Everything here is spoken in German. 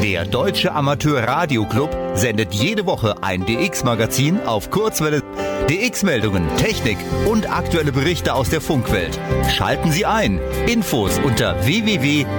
Der Deutsche Amateur Radio Club sendet jede Woche ein DX-Magazin auf Kurzwelle. DX-Meldungen, Technik und aktuelle Berichte aus der Funkwelt. Schalten Sie ein. Infos unter www.dx-magazin.de.